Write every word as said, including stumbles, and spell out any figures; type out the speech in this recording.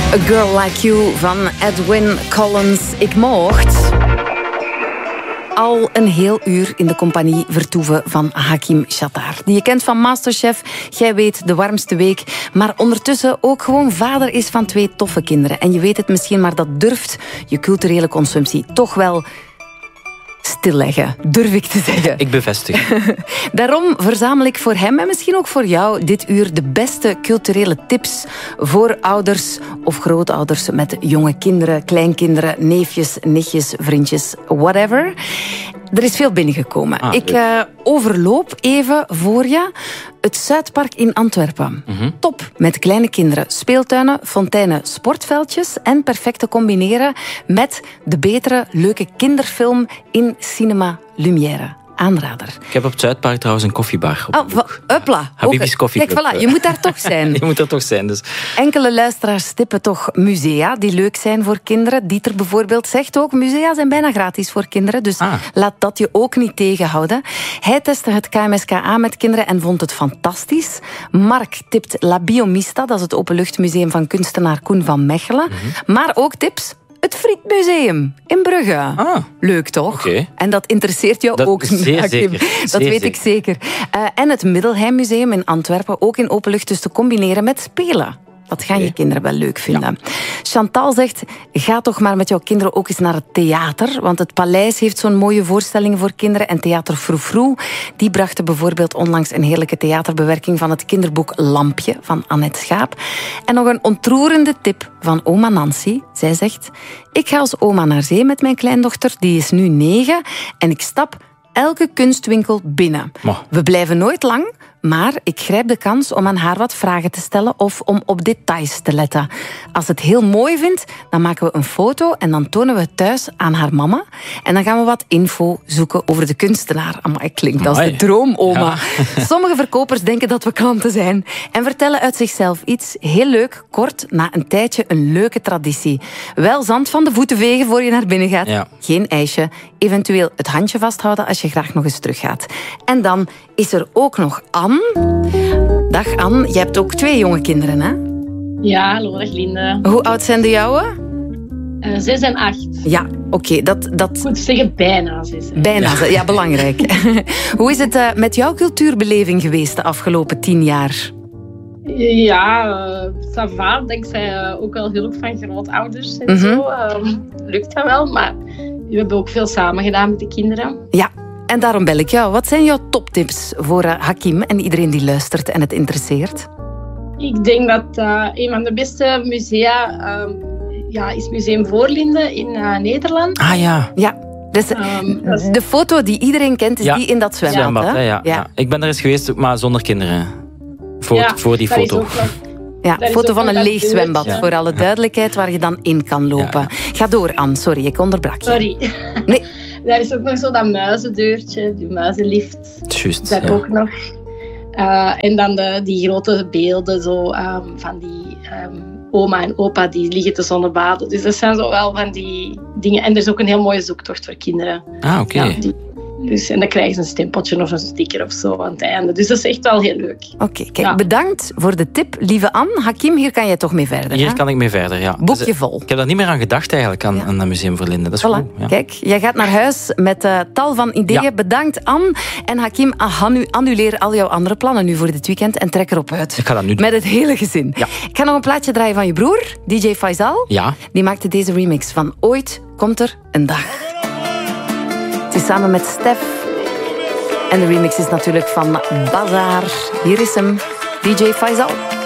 A Girl Like You van Edwyn Collins. Ik mocht al een heel uur in de compagnie vertoeven van Hakim Shatar. Die je kent van Masterchef, jij weet de warmste week, maar ondertussen ook gewoon vader is van twee toffe kinderen. En je weet het misschien, maar dat durft je culturele consumptie toch wel stilleggen, durf ik te zeggen. Ik bevestig. Daarom verzamel ik voor hem en misschien ook voor jou dit uur de beste culturele tips voor ouders of grootouders met jonge kinderen, kleinkinderen, neefjes, nichtjes, vriendjes, whatever. Er is veel binnengekomen. Ah, ik uh, overloop even voor je het Zuidpark in Antwerpen. Mm-hmm. Top, met kleine kinderen. Speeltuinen, fonteinen, sportveldjes en perfect te combineren met de betere, leuke kinderfilm in Cinema Lumière. Aanrader. Ik heb op het Zuidpark trouwens een koffiebar. Op oh, uppla. Habibi's Koffieclub. Kijk, voilà, je moet daar toch zijn. je moet er toch zijn. Dus. Enkele luisteraars tippen toch musea die leuk zijn voor kinderen. Dieter bijvoorbeeld zegt ook, musea zijn bijna gratis voor kinderen. Dus ah. laat dat je ook niet tegenhouden. Hij testte het K M S K A met kinderen en vond het fantastisch. Mark tipt La Biomista, dat is het openluchtmuseum van kunstenaar Koen van Mechelen. Mm-hmm. Maar ook tips... Het Frietmuseum in Brugge. Ah, leuk, toch? Okay. En dat interesseert jou dat ook. Zeer zeker. Dat zeer weet zeker. ik zeker. Uh, en het Middelheimmuseum in Antwerpen, ook in openlucht, dus te combineren met spelen. Dat gaan je kinderen wel leuk vinden. Ja. Chantal zegt, ga toch maar met jouw kinderen ook eens naar het theater. Want het Paleis heeft zo'n mooie voorstelling voor kinderen. En Theater Froufrou, die brachten bijvoorbeeld onlangs een heerlijke theaterbewerking van het kinderboek Lampje van Annette Schaap. En nog een ontroerende tip van oma Nancy. Zij zegt, ik ga als oma naar zee met mijn kleindochter. Die is nu negen. En ik stap elke kunstwinkel binnen. Ma. We blijven nooit lang... Maar ik grijp de kans om aan haar wat vragen te stellen of om op details te letten. Als ze het heel mooi vindt, dan maken we een foto en dan tonen we het thuis aan haar mama. En dan gaan we wat info zoeken over de kunstenaar. Amai, klinkt als de droomoma. Ja. Sommige verkopers denken dat we klanten zijn en vertellen uit zichzelf iets heel leuk, kort, na een tijdje een leuke traditie. Wel zand van de voeten vegen voor je naar binnen gaat. Ja. Geen ijsje. Eventueel het handje vasthouden als je graag nog eens teruggaat. En dan is er ook nog Anne. Dag Anne, je hebt ook twee jonge kinderen, hè? Ja, hallo, dag Linde. Hoe oud zijn de jouwe? Uh, zes en acht. Ja, oké. Okay, dat, dat... Ik moet zeggen, bijna zes. Bijna, ja, ja belangrijk. Hoe is het uh, met jouw cultuurbeleving geweest de afgelopen tien jaar? Ja, uh, ça va, dankzij uh, ook wel hulp van grootouders en mm-hmm. zo. Uh, lukt dat wel, maar we hebben ook veel samen gedaan met de kinderen. Ja. En daarom bel ik jou. Wat zijn jouw toptips voor uh, Hakim en iedereen die luistert en het interesseert? Ik denk dat uh, een van de beste musea uh, ja, is Museum Voorlinden in uh, Nederland. Ah ja. Ja. Dus um, de foto die iedereen kent is ja. die in dat zwembad. zwembad hè? Hè, ja. Ja. Ja. Ik ben er eens geweest, maar zonder kinderen. Voor, ja, voor die foto. Ja, een foto van een leeg zwembad, ja. voor alle duidelijkheid, waar je dan in kan lopen. Ja. Ga door, Anne. Sorry, ik onderbrak je. Sorry. Nee. Daar is ook nog zo dat muizendeurtje, die muizenlift. Juist, dat ja. ook nog. Uh, en dan de, die grote beelden zo, um, van die um, oma en opa die liggen te zonnebaden. Dus dat zijn zo wel van die dingen. En er is ook een heel mooie zoektocht voor kinderen. Ah, oké. Okay. Ja, dus, en dan krijgen ze een stempeltje of een sticker of zo aan het einde. Dus dat is echt wel heel leuk. Oké, okay, kijk, ja. bedankt voor de tip. Lieve Anne, Hakim, hier kan jij toch mee verder? Hier hè? kan ik mee verder, ja. Boekje dus, vol. Ik heb daar niet meer aan gedacht eigenlijk, aan, ja. aan het Museum Voorlinden. Dat is voilà. goed. Ja. Kijk, jij gaat naar huis met uh, tal van ideeën. Ja. Bedankt, Anne. En Hakim, annuleer al jouw andere plannen nu voor dit weekend en trek erop uit. Ik ga dat nu doen. Met het hele gezin. Ja. Ik ga nog een plaatje draaien van je broer, D J Faisal. Ja. Die maakte deze remix van Ooit komt er een dag. Het is samen met Stef. En de remix is natuurlijk van Bazaar. Hier is hem, D J Faisal.